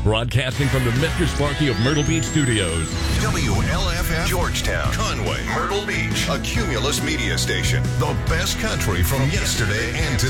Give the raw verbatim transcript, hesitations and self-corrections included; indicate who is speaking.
Speaker 1: Broadcasting from the Mister Sparky of Myrtle Beach Studios.
Speaker 2: W L F F, Georgetown, Conway, Myrtle Beach, a Cumulus media station. The best country from yesterday and today.